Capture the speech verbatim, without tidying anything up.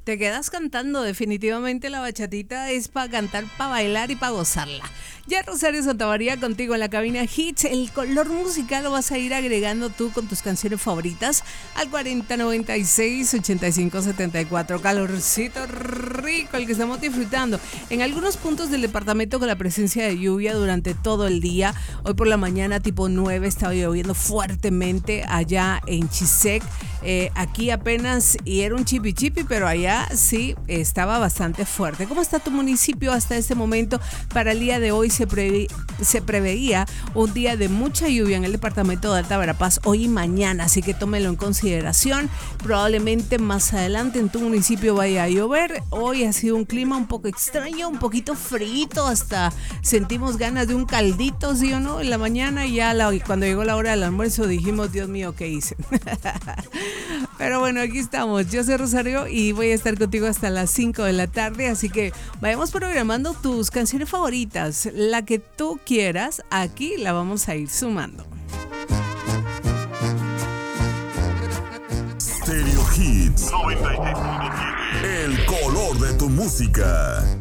Te quedas cantando, definitivamente la bachatita es para cantar, para bailar y para gozarla. Ya Rosario Santamaría contigo en la cabina Hits. El color musical lo vas a ir agregando tú con tus canciones favoritas al cuarenta noventa y seis ochenta y cinco setenta y cuatro. Calorcito rico el que estamos disfrutando en algunos puntos del departamento con la presencia de lluvia durante todo el día. Hoy por la mañana tipo nueve estaba lloviendo fuertemente allá en Chisec. Eh, aquí apenas y era un chipi chipi, pero allá sí estaba bastante fuerte. ¿Cómo está tu municipio hasta este momento? Para el día de hoy se, previ- se preveía un día de mucha lluvia en el departamento de Alta Verapaz hoy y mañana, así que tómelo en consideración. Probablemente más adelante en tu municipio vaya a llover. Hoy ha sido un clima un poco extraño, un poquito frito, hasta sentimos ganas de un caldito, ¿sí o no? En la mañana ya la, cuando llegó la hora del almuerzo dijimos, Dios mío, ¿qué hice? Pero bueno, aquí estamos. Yo soy Rosario y voy a estar contigo hasta las cinco de la tarde, así que vayamos programando tus canciones favoritas. La que tú quieras, aquí la vamos a ir sumando. Stereo Hits noventa y seis punto siete. El color de tu música.